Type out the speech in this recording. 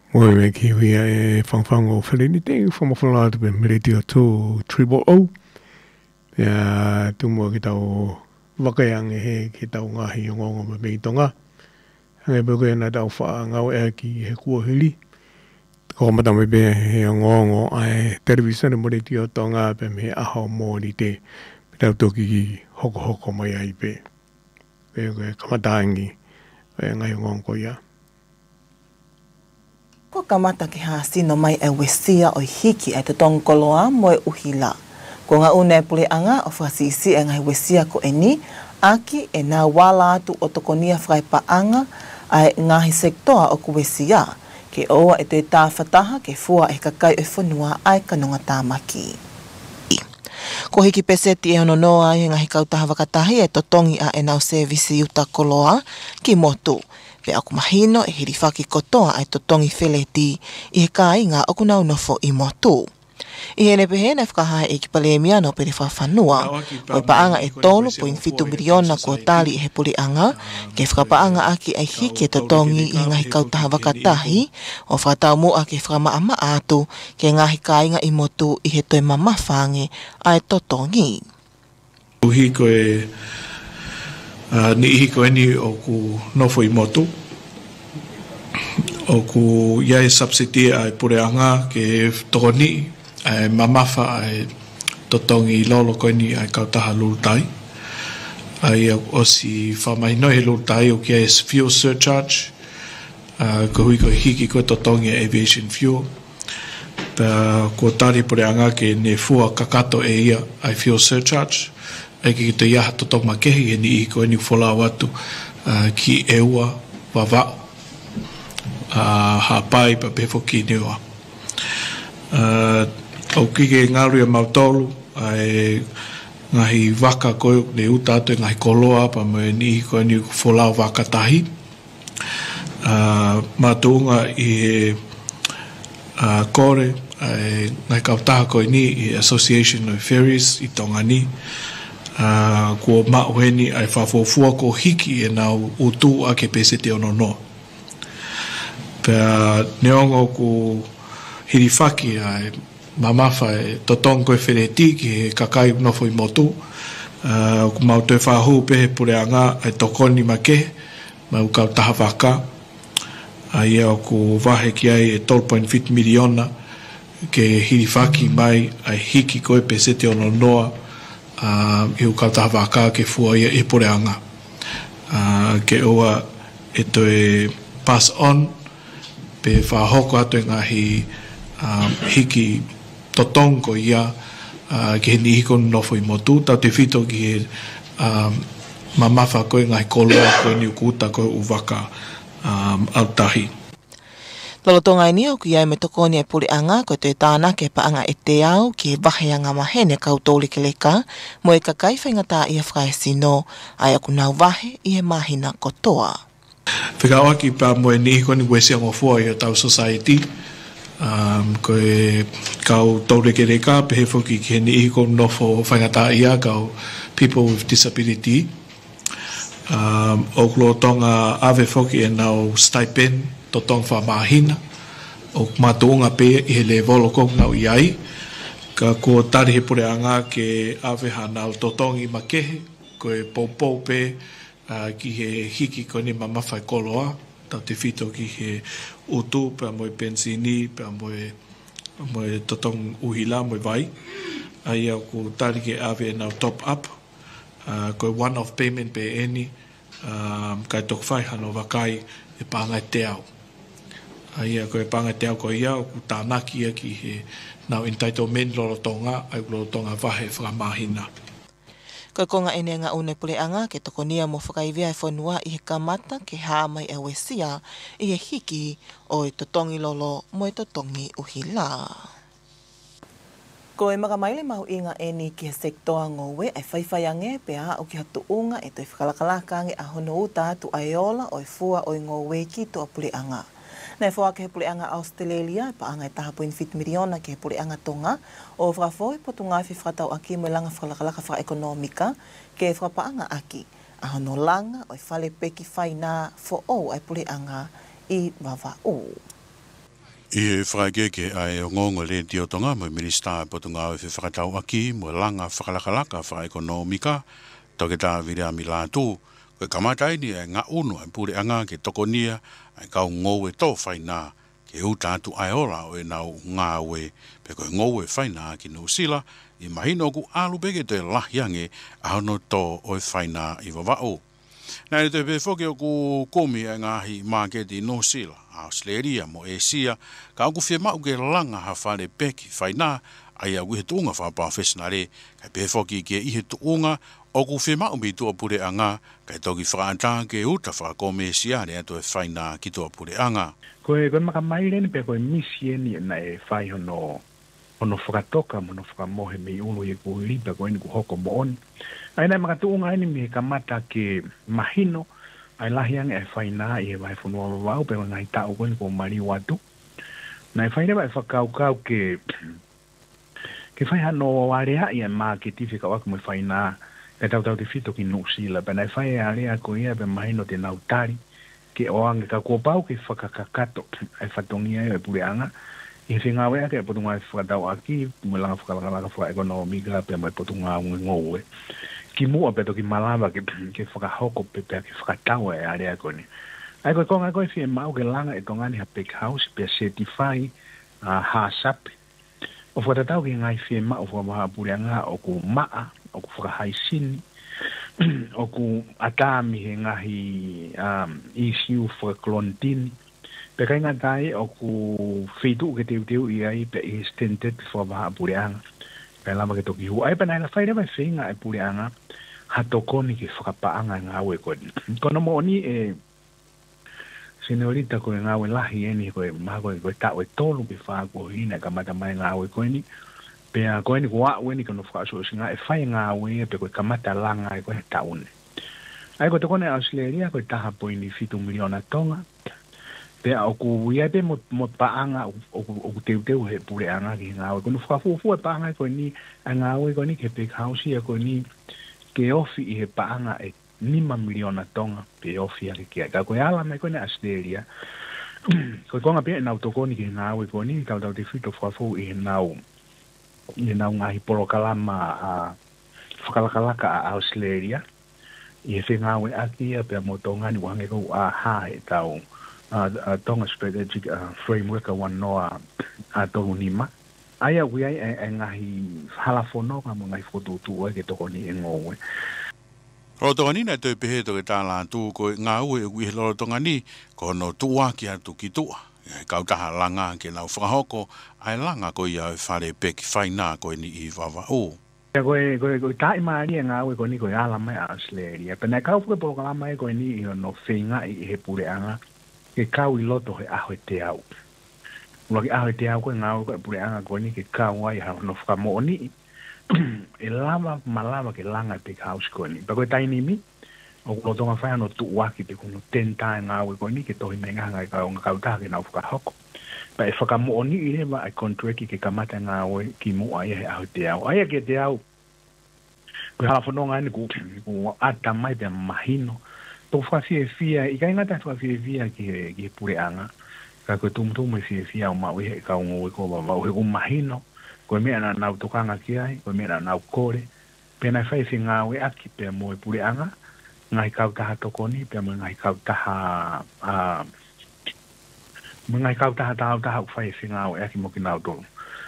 Moi me ki wia e whangwhango whalini te whamawhala te pe Meridio tō Triple O. Pea tūmua ki tau wakaiange he ki tau ngahi o ngongo me mei tonga. Hangai peke na tau wha ngau ea ki he kua hili. Ko mata me pe he o ngongo ai televisione Meridio tonga pe me aho mōri te. Pe tau toki ki hoko hoko mai ai pe. Pe koe kamataangi e ngai o ngongo ia. Ko kamata ki ha sino mai e wesia o hiki e te tongkoloa mo e uhila. Ko ngā une pule anga o whasisi e ngai wesia ko e ni, aki e nā wala atu o tokonia whai paanga ai ngahi sektoa o ku wesia, ke oa e te tāwhataha ke fua e kakai e whanua ai kanonga tāmaki. Ko hiki peseti e ono noa i ngahi kautaha wakatahi e totongi a e nau sevisi uta koloa ki motu. Pe aku mahino e hirifaki kotoa ai totongi wheleti i he kai ngā okunau nofo i motu. I hene pehene whakahae e ki palemia no pere whawhanua, o paanga e 3.7 miliona kua tali i he pulianga, ke whakapaanga aki ai hiki e totongi i ngahi kautaha wakatahi, o whakatau mua ke whakamaa atu ke ngahi kainga i motu i he toi mamawhange ai totongi. Uhi koe ni ihi koe ni o ku nofo i motu, o ku iai subsidi ai pureanga ke tokoni, ai mamafa ai totongi lolo koe ni ai kautaha lulutai. Ai o si whamaino he lulutai o ki ai fuel surcharge, ko hui koe hiki koe totongi aviation fuel. Pa ko tari pureanga ke ne fua kakato e ia ai fuel surcharge, ai ki te iaha totong makehi e ni i koe ni wholau atu ki e ua wawao hapai pa pefo ki neoa. Au kike ngaru e mautolu ai ngahi waka koe ne uta atu e ngahi koloa pa me ni i koe ni wholau wakatahi. Mātuunga i he kore ai ngai kautaha koe ni i Association of Ferries i Tongani. Ko mauheni ai whawhofua ko hiki e nau utu a ke pese te ono no. Pea neongo ko hirifaki ai mamafa e totong koe whereti ki he kakai nofo i motu. Ko mau te whahu pehe pureanga ai tokoni ma ke, mau kautaha waka. Ai eo ko wahe ki ai e 12.5 miliona ke hirifaki mai ai hiki koe pese te ono noa. I u kautaha waka ke fua ia e pureanga. Ke oa e toe pass on pe whahoko atu e ngahi hiki totongo ia ke he nihiko nofo i motu. Tau te whito ki he mamafa koe ngahi koloa koe ni ukuta koe u waka autahi. Lolotonga ni o ki ai me tokoni e puleanga ko te tāna ke paanga e te au ki waheanga mahene kautoli ke leka mo e kakai whaingata i a whaesino ai aku nau wahe i he mahina kotoa. Whikawa ki pa mo e nihi koni wesi ango fua i a tau society ko e kau taure ke leka pehe whuki ki he nihi koni nofo whaingata i a kau people with disability. O kulotonga ave whuki e nau stipend totong wha mahina o mātuunga pe i he le volo kong nau iai ka ko tari he pureanga ke aweha nau totongi makehe ko e poupou pe ki he hiki ko ni mamawhai koloa tau te whito ki he utu pia moe pensini pia moe totong uhila moe vai ai au ko tari ke awe nau top up ko one off payment pe eni kai tok whai hano wakai e pāngai te au. Ai koe panga te au ko ia o ku tānaki a ki he nau entitlement lolotonga ai lolotonga wahe whakamahina. Koe konga ene ngā une puleanga ke tokonia mo whakaivia e whanua i he kamata ke hāmai e wesia i he hiki o e totongi lolo mo e totongi uhila. Ko e makamaile mahu inga eni ki he sektoa ngowe ai whaiwhaiange pea o ki hatu unga e toi whakalakalakange a hono uta atu aiola o e fua o i ngowe ki toa puleanga. Nei fua ke he puleanga Australia, paanga e taha 0.7 miliona ke he puleanga tonga, o whakafoi potu ngāwhi whakatau aki mo langa whakalakalaka whakaekonomika ke whakapaanga aki. A hono langa o i whale peki whaina fo o ai puleanga i wawa o. I whakake ai o ngongo le tiotonga mo minista potunga o whakatau aki mo langa whakalakalaka whaekonomika toke tā virea mi lātū. Koe kamatai ni e ngā unu e pure anga ke tokonia ai kau ngowe tō whainā ke hu tātu ai ora o e nau ngā we pe koe ngowe whainā ki New Zealand I mahino ku alu peke te lahiange ahono tō o e whainā I wawao. Nā te pe whoke o ku komi e ngāhi māketi New Zealand, Australia mo Asia, ka au ku whia mau ke langa ha whare peki whainā, ai au he tuunga whapā whesnare, ka pe whoke ke ihe tuunga, o ku whia mau mi tua pure anga, ka toki whaantā ke uta whakome siare ato e whainā ki tua pure anga. Koe makamaire ni pe koe misi ni na e whai hono whakatoka, mono whakamohe me ulu e ku ripa koe ni ku hoko mo oni. Ai nai makatuunga ni me kamata ke mahino, ai lahiang e whainā I e vai whanua wawau, pe ngai tau koe ni ko mari watu. Nai whaine vai whakaukau ke whai hano warea I e mā ke tiwhika waku me whainā, e tau te whito ki New Zealand, pe nai whai area ko ia pe mahino te nautari, ke oange ka kōpau ke whakakakato, ai whatongia e pureanga, I whinga wea ke potunga e whakatau aki, mwelanga whakalakalaka whaekonomika pe mai potunga ngowe. Ki mua pe toki malawa ke whakahoko pe pe ke whakatau e area kone. Ai koe konga koe whie mau ke langa e tongani ha Big House pe certify haasapi. O whakatatau ke ngai whie mau whakamaha pureanga o ku maa, o ku whakahaisini, o ku atami he ngahi issue whakaklondini. Pe kai ngā tai o ku whitu ke teu I ai pe extended whakaha pureanga. Pe lama ke toki hu. Ai pa nai la whaire mai whinga e pureanga ha tokoni ke whakapaanga ngā ue koni. Kono mo ni e senorita koe ngā ue lahi eni koe maha koe tau e tolu ke whako hina ka mata mai ngā ue koni. Pe a koe ni kua ue ni kono whakaso singa e whai ngā ue pe koe kamata langa e koe taune. Ai koe tokone Australia koe taha poini 7 miliona tonga. Pe a oku ia pe mo paanga oku teu he pureanga ki ngā ue. Kono whakafufu e paanga koe ni a ngā ue koe ni ke Big House ia koe ni ke ofi I he paanga e 5 miliona tonga pe ofi a ke kia. Ka koe ala mai koe ni Australia. Koe konga pe e nau tokoni ki ngā ue koe ni tau te whito whakafu I he nau ngahi polokalama whakalakalaka a Australia. I he whenga ue aki a pe a motongani wange kou a hae tau Tonga Strategic Framework a wanoa a tolu nima. Aia ui ai e ngahi halafonoka mo ngahi whotutu ke toko ni e ngowe. Rotonga ni na te pehe to ke tāla tū ko ngā ue ui he rotonga ni ko no tua ki atu ki tua. Kau taha langa ke nau whakahoko ai langa ko ia whare peki whainā ko ni I wawa o. Koe tai maari e ngā ue ko ni koe ala mai a Australia. Pena kau fuke polo kalama e ko ni I no whinga I he pureanga. Ke kau I loto he aho te au. Ula ke aho te au koe ngā koe pureanga koe ni ke kau ai hao no whakamo ni. E lava malava ke langa Big House koe ni. Pa koe taini mi, o kulotonga whai ano tuwaki pe kuno 10 tae ngā koe ni ke tohi me nganga I kau taha ke nau whakahoko. Pa e whakamo ni I rewa ai kontreki ke kamata ngā koe ki mua ai he aho te au. Aia ke te au, koe halafononga ni ku ata mai pe mahino. Tō whawhiewhia, I kai ngata whawhiewhia ki he pureanga, ka koe tumutumu e whiewhia o mau he kau ngoi ko wawau he umahino, koe mea na nau tokanga ki ai, koe mea na nau kore, pēnai whaiwhi ngā ue aki pēr mo e pureanga, ngai kau taha tokoni, pēr mo ngai kau taha tau taha u whaiwhi ngā ue aki mo ki nau tolu.